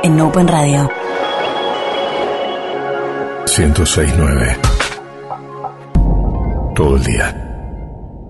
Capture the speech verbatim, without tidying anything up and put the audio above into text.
en Open Radio. ciento seis punto nueve. Todo el día.